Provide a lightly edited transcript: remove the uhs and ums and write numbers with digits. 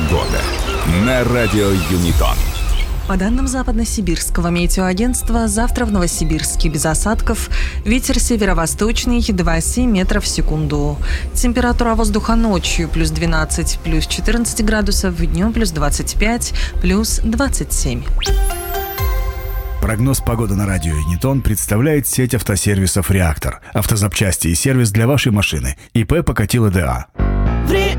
Погода на радио Юнитон. По данным Западно-Сибирского метеоагентства, завтра в Новосибирске без осадков. Ветер северо-восточный 2,7 метров в секунду. Температура воздуха ночью плюс 12, плюс 14 градусов, днем плюс 25, плюс 27. Прогноз погоды на радио Юнитон представляет сеть автосервисов «Реактор». Автозапчасти и сервис для вашей машины. ИП Покатило ДА.